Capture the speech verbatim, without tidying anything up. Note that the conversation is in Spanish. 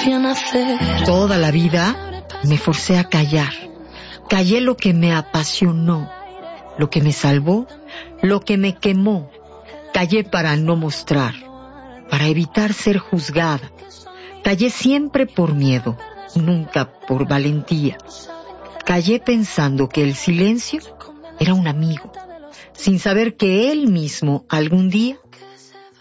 Toda la vida me forcé a callar. Callé lo que me apasionó, lo que me salvó, lo que me quemó. Callé para no mostrar, para evitar ser juzgada. Callé siempre por miedo, nunca por valentía. Callé pensando que el silencio era un amigo, sin saber que él mismo algún día